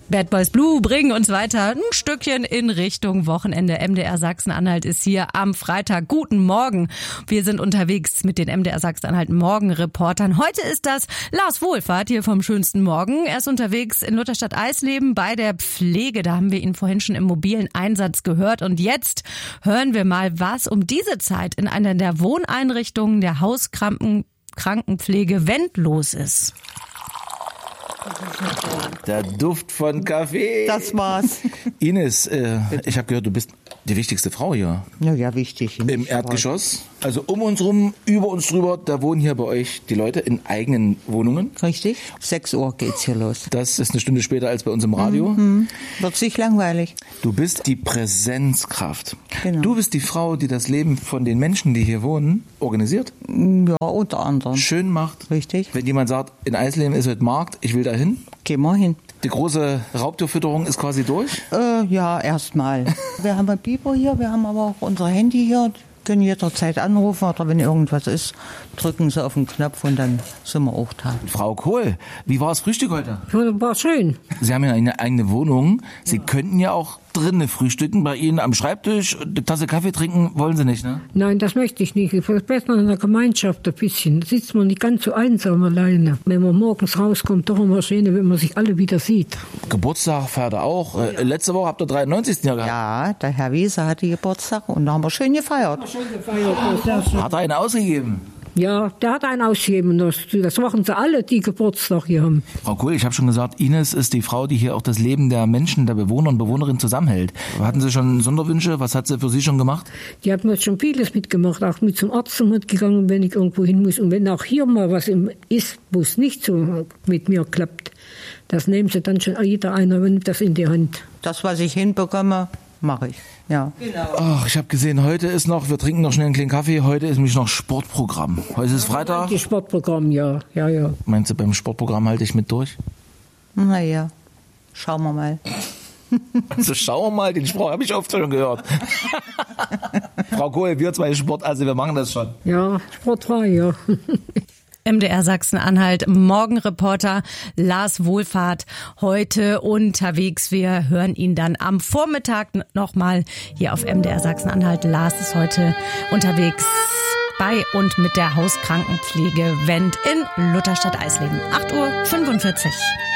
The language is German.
Bad Boys Blue bringen uns weiter ein Stückchen in Richtung Wochenende. MDR Sachsen-Anhalt ist hier am Freitag. Guten Morgen. Wir sind unterwegs mit den MDR Sachsen-Anhalt Morgenreportern. Heute ist das Lars Wohlfahrt hier vom schönsten Morgen. Er ist unterwegs in Lutherstadt-Eisleben bei der Pflege. Da haben wir ihn vorhin schon im mobilen Einsatz gehört. Und jetzt hören wir mal, was um diese Zeit in einer der Wohneinrichtungen der Hauskrankenpflege Wendt los ist. Der Duft von Kaffee. Das war's. Ines, ich habe gehört, du bist die wichtigste Frau hier. Ja, wichtig. Im Erdgeschoss. Also um uns rum, über uns drüber, da wohnen hier bei euch die Leute in eigenen Wohnungen. Richtig. 6 Uhr geht's hier los. Das ist eine Stunde später als bei uns im Radio. Wird nicht langweilig. Du bist die Präsenzkraft. Genau. Du bist die Frau, die das Leben von den Menschen, die hier wohnen, organisiert. Ja, unter anderem. Schön macht. Richtig. Wenn jemand sagt, in Eisleben ist heute Markt, ich will da hin. Geh mal hin. Die große Raubtierfütterung ist quasi durch? Ja, erstmal. Wir haben ein Biber hier, wir haben aber auch unser Handy hier. Können jederzeit anrufen oder wenn irgendwas ist, drücken Sie auf den Knopf und dann sind wir auch da. Frau Kohl, wie war das Frühstück heute? War schön. Sie haben ja eine eigene Wohnung. Sie könnten ja auch drinnen frühstücken, bei Ihnen am Schreibtisch, eine Tasse Kaffee trinken, wollen Sie nicht, ne? Nein, das möchte ich nicht. Ich bin besser in der Gemeinschaft ein bisschen. Da sitzt man nicht ganz so einsam alleine. Wenn man morgens rauskommt, doch immer schön, wenn man sich alle wieder sieht. Geburtstag feiert er auch. Letzte Woche habt ihr 93. Jahr gehabt. Ja, der Herr Wiese hatte Geburtstag und da haben wir schön gefeiert. Hat er einen ausgegeben? Ja, der hat einen ausgegeben. Das machen sie alle, die Geburtstag hier haben. Frau Kohl, ich habe schon gesagt, Ines ist die Frau, die hier auch das Leben der Menschen, der Bewohner und Bewohnerinnen zusammenhält. Hatten Sie schon Sonderwünsche? Was hat sie für Sie schon gemacht? Die hat mir schon vieles mitgemacht, auch mit zum Arzt mitgegangen, wenn ich irgendwo hin muss. Und wenn auch hier mal was ist, wo es nicht so mit mir klappt, das nehmen sie dann schon jeder einer, nimmt das in die Hand. Das, was ich hinbekomme, mache ich. Ja. Genau. Ach, ich habe gesehen, heute ist noch, wir trinken noch schnell einen kleinen Kaffee, heute ist nämlich noch Sportprogramm. Heute ist Freitag. Das Sportprogramm, ja. Meinst du, beim Sportprogramm halte ich mit durch? Naja, schauen wir mal. Also schauen wir mal, den Spruch habe ich oft schon gehört. Frau Kohl, wir zwei Sport, also wir machen das schon. Ja, sportfrei, ja. MDR Sachsen-Anhalt Morgenreporter Lars Wohlfahrt heute unterwegs. Wir hören ihn dann am Vormittag nochmal hier auf MDR Sachsen-Anhalt. Lars ist heute unterwegs bei und mit der Hauskrankenpflege Wendt in Lutherstadt-Eisleben. 8:45 Uhr.